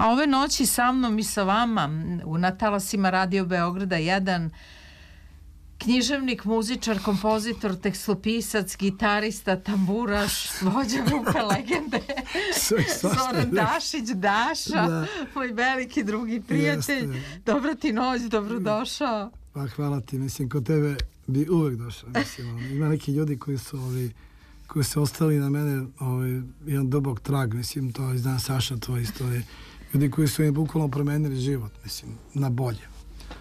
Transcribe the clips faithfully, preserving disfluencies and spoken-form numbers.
A ove noći sa mnom i sa vama u na talasima Radio Beograda jedan književnik, muzičar, kompozitor, tekstopisac, gitarista, tamburaš, vođa grupe legende Zoran Dašić, Daša, da. Moj veliki drugi prijatelj. Jeste. Dobra ti noć, dobrodošao. Pa hvala ti, mislim, kod tebe bi uvek došao. Mislim, ima neki ljudi koji su ovi, koji su ostali na mene ovi, jedan dubok trag, mislim, to znam Saša, to isto je ljudi koji su mi bukvalno promenili život, mislim, na bolje.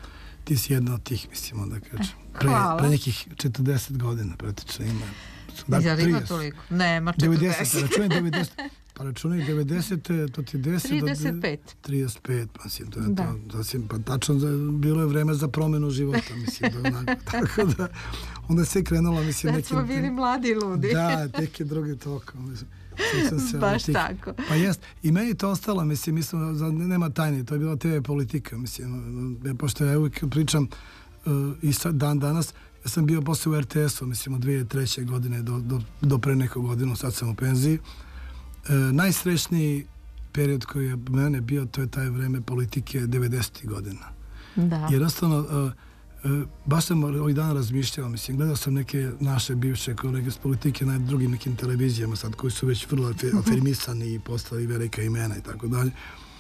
Ti si jedna od tih, mislim, da kažem. Pre, pre nekih četrdeset godina praktično ima. Dakle, ima toliko? Nema četrdeset. devedeset, računaj devedeset. Pa računaj devedeset, to ti deset. trideset pet. trideset pet, pa mislim, to je da. to. Zasim, pa tačno, bilo je vreme za promenu života, mislim, da onako. Tako da, onda se krenulo, mislim, nekim... Sad smo bili mladi i ludi. Da, tek je drugi tok, mislim. Se, baš tih, tako. Pa jest, i meni to ostalo, mislim, mislim, nema tajne, to je bila te ve politika, mislim, pošto ja uvijek pričam uh, i sad, dan danas, ja sam bio posle u er te esu, mislim, od dve hiljade treće godine do, do, do pre nekog godinu, sad sam u penziji. Uh, najsrećniji period koji je mene bio, to je taj vreme politike devedesetih godina. Da. Jednostavno, uh, Uh, baš sam ovih dana razmišljao, mislim, gledao sam neke naše bivše kolege s politike na drugim nekim televizijama sad, koji su već vrlo afirmisani i postali velika imena i tako dalje.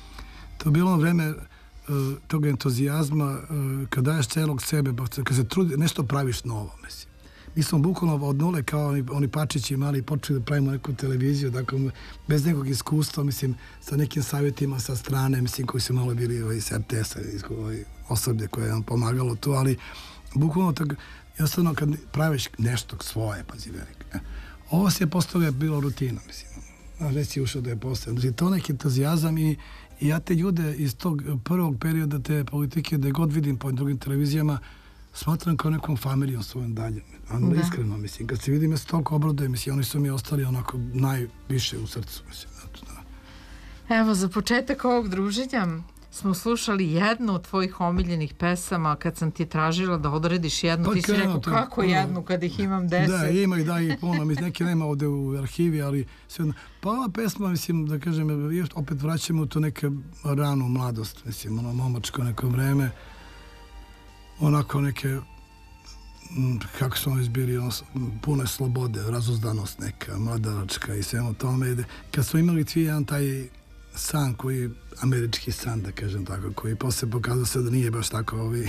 To je bilo vreme uh, tog entuzijazma uh, kad daješ celog sebe, kad se trudi, nešto praviš novo, mislim. Mi smo bukvalno od nule kao oni, oni pačići mali počeli da pravimo neku televiziju, dakle, bez nekog iskustva, mislim, sa nekim savjetima sa strane, mislim, koji su malo bili ovaj, iz er te esa, iz ovaj, osoblje koje je nam pomagalo tu, ali bukvalno tako, jednostavno kad praviš nešto svoje, pazi veliko. Ne? Ovo se je postavio bilo rutina, mislim, znaš, već si ušao da je postavio. Znači, to neki entuzijazam i, i ja te ljude iz tog prvog perioda te politike, da god vidim po drugim televizijama, smatram kao nekom familijom svojom dalje. Ano, iskreno, mislim, kad se vidim, ja se toliko obradujem, mislim, oni su mi ostali onako najviše u srcu, mislim. Da. Evo, za početak ovog druženja smo slušali jednu od tvojih omiljenih pesama, kad sam ti tražila da odrediš jednu, pa ti si rekao, to, kako puno, jednu, kad ih imam deset? Da, ima i da i puno, mislim, neke nema ovde u arhivi, ali sve, pa ova pesma, mislim, da kažem, opet vraćamo u to neke ranu mladost, mislim, ono momačko neko vreme, onako neke, kako smo izbili, ono, pune slobode, razuzdanost neka, mladaračka i svemo tome. Kad smo imali tvi jedan taj san koji, američki san, da kažem tako, koji posle pokazao se da nije baš tako ovi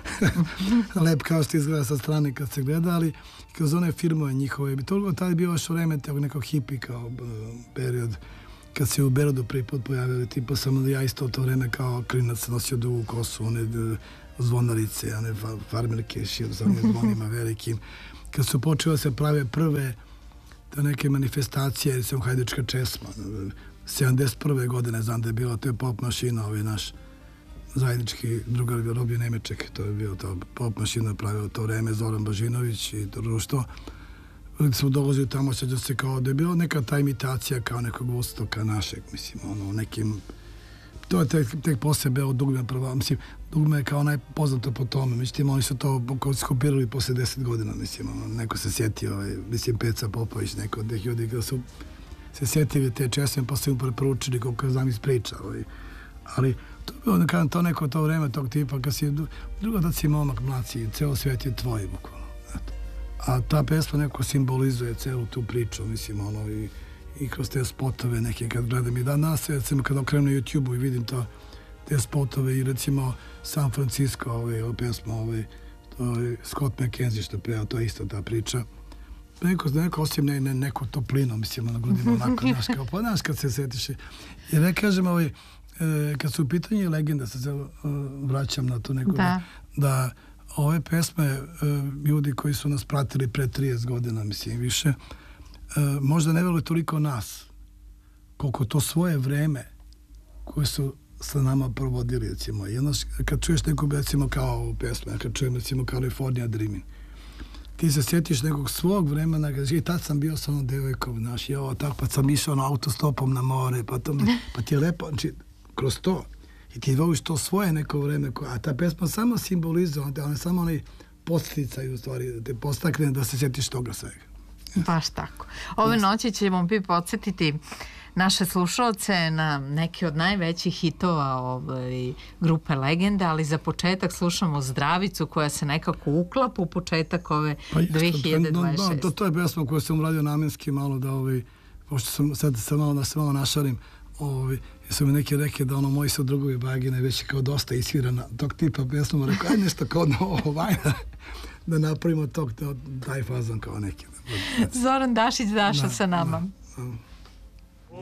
lep kao što izgleda sa strane kad se gleda, ali kroz one filmove njihove, toliko tada je bio još vreme tog nekog hipi kao period, kad se u Berodu prvi put pojavili, tipa sam ja isto to vreme kao klinac nosio dugu kosu, one zvonarice, one farmerke šir sa onim zvonima velikim. Kad su počela se prave prve te neke manifestacije, recimo Hajdučka česma, sedamdeset prve godine, znam da je bila, to je pop mašina, ovaj naš zajednički drugar Robin Nemeček, to je bio to pop mašina pravio to vreme, Zoran Božinović i to društvo. Smo dolazili tamo, sjeća se kao da je bila neka ta imitacija kao nekog Vostoka našeg, mislim, ono, nekim. To je tek, tek posle Beo Dugme prva, mislim, Dugme je kao najpoznato po tome, međutim, oni su to skopirali posle deset godina, mislim, ono, neko se sjetio, ovaj, mislim, Peca Popović, neko od teh ljudi kada su se sjetili te česme, pa su im preporučili koliko znam iz priča, ovaj. Ali to je bilo, kažem, to neko to vreme tog tipa, kad si drugo da si momak mlaci, ceo svijet je tvoj, bukvalno, eto. A ta pesma neko simbolizuje celu tu priču, mislim, ono, i i kroz te spotove neke kad gledam i danas, recimo kad okrenu na YouTube-u i vidim to, te spotove i recimo San Francisco, ovaj, ovaj pesma, ovaj, to je Scott McKenzie što peva, to je isto ta priča. Neko, neko osim ne, ne, neko toplino, mislim, na grudima, onako, znaš, kao, pa znaš kad se setiš. Jer ne kažem, ovaj, e, kad su u pitanju legenda, sad se uh, vraćam na to neko, da, da ove pesme, uh, ljudi koji su nas pratili pre trideset godina, mislim, više, Uh, možda ne veli toliko nas koliko to svoje vreme koje su sa nama provodili, recimo. Jedno, kad čuješ nekog, recimo, kao u pesme, kad čujem, recimo, California Dreaming, ti se sjetiš nekog svog vremena, i tad sam bio sa onom devojkom, znaš, i ovo, tako, pa sam išao na autostopom na more, pa, to, pa ti je lepo, znači, kroz to, i ti voliš to svoje neko vreme, a ta pesma samo simbolizuje, ona samo onaj posticaj, u stvari, da te postakne da se sjetiš toga svega. Baš tako. Ove noći ćemo bi podsjetiti naše slušalce na neki od najvećih hitova ovaj, grupe Legenda, ali za početak slušamo Zdravicu koja se nekako uklapa u početak ove pa, dve hiljade dvadeset šeste. Da, to, to je pesma koju sam uradio namenski malo da, ovaj, pošto sam sad, sad malo, da se malo našalim, ovaj, jer su mi neki rekli da ono moji su drugovi bagine već je kao dosta isvirana tog tipa pesma, rekao aj nešto kao ovaj, da napravimo tog, taj fazon kao neki. Zoran Dašić Daša da, sa nama. Da, da.